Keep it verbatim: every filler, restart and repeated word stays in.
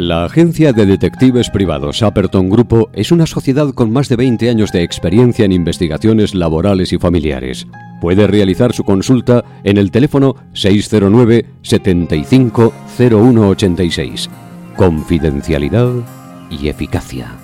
La agencia de detectives privados Apperton Grupo es una sociedad con más de veinte años de experiencia en investigaciones laborales y familiares. Puede realizar su consulta en el teléfono seis cero nueve, setenta y cinco, cero uno ochenta y seis. Confidencialidad y eficacia.